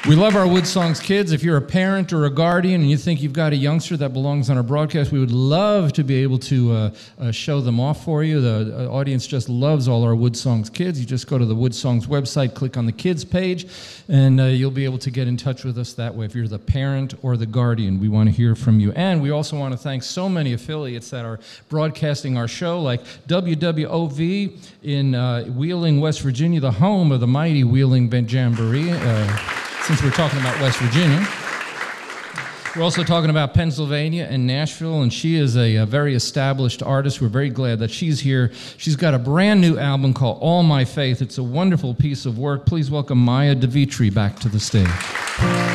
We love our Wood Songs kids. If you're a parent or a guardian and you think you've got a youngster that belongs on our broadcast, we would love to be able to show them off for you. The audience just loves all our Wood Songs kids. You just go to the Wood Songs website, click on the kids page, and you'll be able to get in touch with us that way. If you're the parent or the guardian, we want to hear from you. And we also want to thank so many affiliates that are broadcasting our show, like WWOV in Wheeling, West Virginia, the home of the mighty Wheeling Jamboree. Since we're talking about West Virginia. We're also talking about Pennsylvania and Nashville, and she is a very established artist. We're very glad that she's here. She's got a brand new album called All My Faith. It's a wonderful piece of work. Please welcome Maya DeVitri back to the stage.